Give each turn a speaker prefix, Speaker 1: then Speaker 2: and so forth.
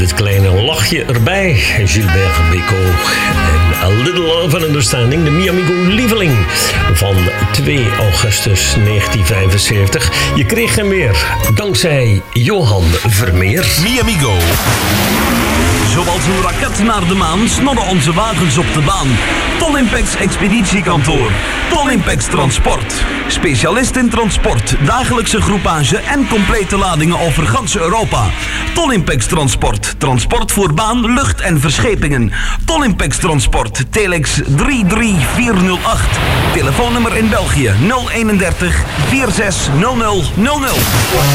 Speaker 1: het kleine lachje erbij. Gilbert Bécaud en A Little Love and Understanding. De Mi Amigo lieveling van 2 augustus 1975. Je kreeg hem weer dankzij Johan Vermeer.
Speaker 2: Mi Amigo.
Speaker 3: Zoals een raket naar de maan snorren onze wagens op de baan. Tolimpex Expeditiekantoor. Tolimpex Transport. Specialist in transport, dagelijkse groepage en complete ladingen over gans Europa. Tolimpex Transport. Transport voor baan, lucht en verschepingen. Tolimpex Transport. Telex 33408. Telefoonnummer in België 031 460000.